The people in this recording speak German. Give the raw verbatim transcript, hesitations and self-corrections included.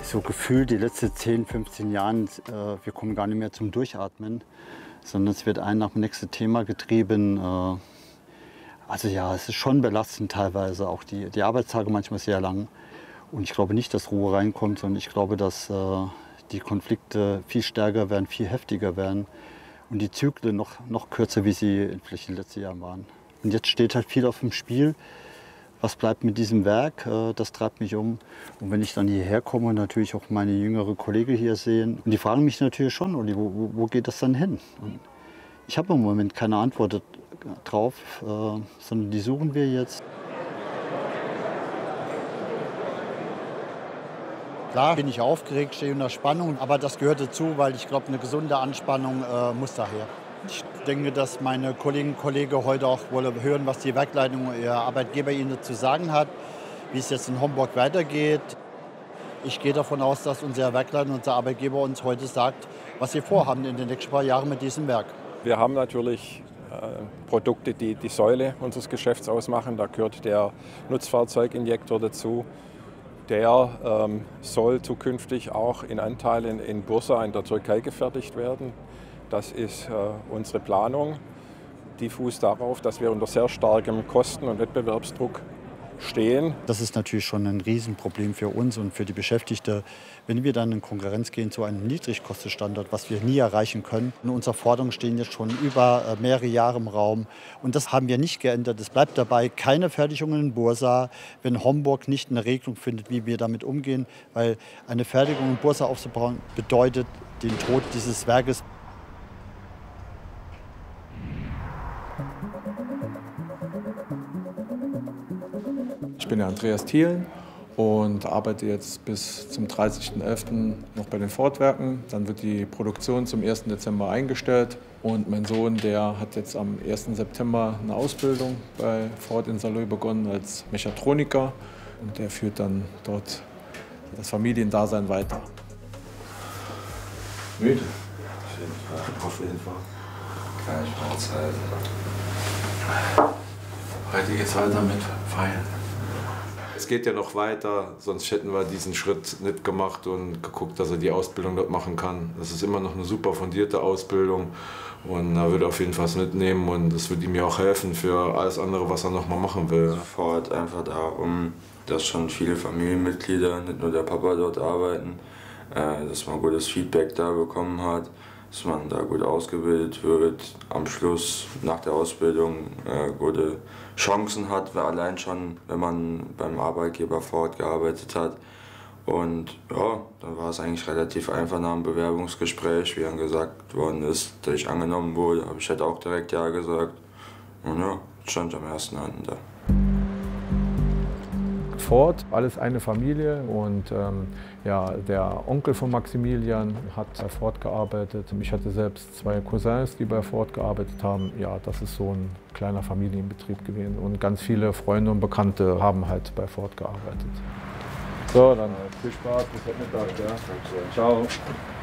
so gefühlt die letzten zehn, fünfzehn Jahren, äh, wir kommen gar nicht mehr zum Durchatmen, sondern es wird ein nach dem nächsten Thema getrieben. Äh, also ja, es ist schon belastend teilweise, auch die, die Arbeitstage manchmal sehr lang. Und ich glaube nicht, dass Ruhe reinkommt, sondern ich glaube, dass äh, die Konflikte viel stärker werden, viel heftiger werden und die Zyklen noch, noch kürzer, wie sie vielleicht in den letzten Jahren waren. Und jetzt steht halt viel auf dem Spiel. Was bleibt mit diesem Werk? Das treibt mich um. Und wenn ich dann hierher komme und natürlich auch meine jüngere Kollegen hier sehen, und die fragen mich natürlich schon, Olli, wo, wo geht das dann hin? Und ich habe im Moment keine Antwort drauf, äh, sondern die suchen wir jetzt. Klar bin ich aufgeregt, stehe unter Spannung, aber das gehört dazu, weil ich glaube, eine gesunde Anspannung äh, muss daher. Ich denke, dass meine Kolleginnen und Kollegen heute auch wollen hören, was die Werkleitung, ihr Arbeitgeber ihnen zu sagen hat, wie es jetzt in Homburg weitergeht. Ich gehe davon aus, dass unser Werkleiter, unser Arbeitgeber uns heute sagt, was sie vorhaben in den nächsten paar Jahren mit diesem Werk. Wir haben natürlich äh, Produkte, die die Säule unseres Geschäfts ausmachen. Da gehört der Nutzfahrzeuginjektor dazu. Der ähm, soll zukünftig auch in Anteilen in Bursa in der Türkei gefertigt werden. Das ist äh, unsere Planung. Die fußt darauf, dass wir unter sehr starkem Kosten- und Wettbewerbsdruck stehen. Das ist natürlich schon ein Riesenproblem für uns und für die Beschäftigten, wenn wir dann in Konkurrenz gehen zu einem Niedrigkostenstandard, was wir nie erreichen können. Und unsere Forderungen stehen jetzt schon über mehrere Jahre im Raum. Und das haben wir nicht geändert. Es bleibt dabei, keine Fertigungen in Bursa, wenn Homburg nicht eine Regelung findet, wie wir damit umgehen. Weil eine Fertigung in Bursa aufzubauen, bedeutet den Tod dieses Werkes. Ich bin der Andreas Thielen und arbeite jetzt bis zum dreißigsten elften noch bei den Ford-Werken. Dann wird die Produktion zum ersten Dezember eingestellt. Und mein Sohn, der hat jetzt am ersten September eine Ausbildung bei Ford in Saarlouis begonnen als Mechatroniker. Und der führt dann dort das Familiendasein weiter. Müde? Auf jeden Fall. Auf jeden Fall. Gleichmahlzeit. Heute geht's weiter mit Feiern. Es geht ja noch weiter, sonst hätten wir diesen Schritt nicht gemacht und geguckt, dass er die Ausbildung dort machen kann. Das ist immer noch eine super fundierte Ausbildung und er wird auf jeden Fall was mitnehmen und das wird ihm ja auch helfen für alles andere, was er noch mal machen will. Ford einfach da, um dass schon viele Familienmitglieder, nicht nur der Papa, dort arbeiten, äh, dass man gutes Feedback da bekommen hat, dass man da gut ausgebildet wird, am Schluss nach der Ausbildung äh, gute Chancen hat, weil allein schon, wenn man beim Arbeitgeber Ford gearbeitet hat. Und ja, dann war es eigentlich relativ einfach nach dem Bewerbungsgespräch, wie dann gesagt worden ist, dass ich angenommen wurde, habe ich halt auch direkt Ja gesagt. Und ja, stand am ersten An da. Ford, alles eine Familie und ähm, ja, der Onkel von Maximilian hat bei Ford gearbeitet. Ich hatte selbst zwei Cousins, die bei Ford gearbeitet haben. Ja, das ist so ein kleiner Familienbetrieb gewesen und ganz viele Freunde und Bekannte haben halt bei Ford gearbeitet. So, dann viel Spaß, bis Mittag. Ja. Ciao.